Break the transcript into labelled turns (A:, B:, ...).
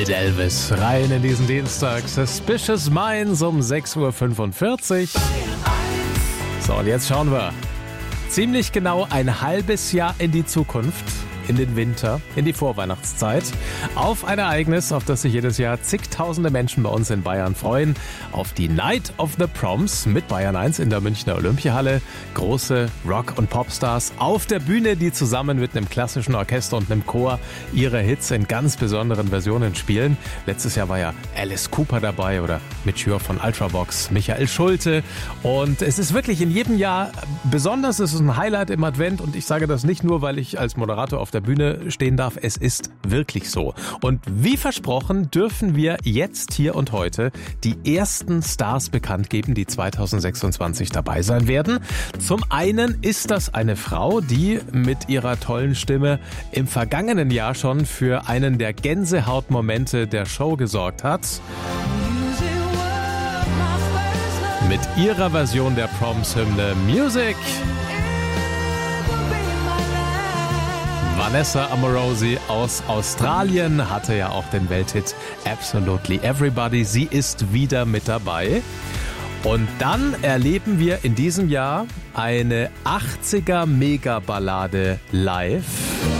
A: mit Elvis rein in diesen Dienstag. Suspicious Minds um 6.45 Uhr. So, und jetzt schauen wir ziemlich genau ein halbes Jahr in die Zukunft, in den Winter, in die Vorweihnachtszeit, auf ein Ereignis, auf das sich jedes Jahr zigtausende Menschen bei uns in Bayern freuen, auf die Night of the Proms mit Bayern 1 in der Münchner Olympiahalle. Große Rock- und Popstars auf der Bühne, die zusammen mit einem klassischen Orchester und einem Chor ihre Hits in ganz besonderen Versionen spielen. Letztes Jahr war ja Alice Cooper dabei oder Mitch Schür von Ultravox, Michael Schulte. Und es ist wirklich in jedem Jahr besonders, es ist ein Highlight im Advent und ich sage das nicht nur, weil ich als Moderator auf der Bühne stehen darf, es ist wirklich so. Und wie versprochen dürfen wir jetzt, hier und heute die ersten Stars bekannt geben, die 2026 dabei sein werden. Zum einen ist das eine Frau, die mit ihrer tollen Stimme im vergangenen Jahr schon für einen der Gänsehautmomente der Show gesorgt hat. Mit ihrer Version der Proms-Hymne Music. Vanessa Amorosi aus Australien hatte ja auch den Welthit Absolutely Everybody. Sie ist wieder mit dabei. Und dann erleben wir in diesem Jahr eine 80er Megaballade live.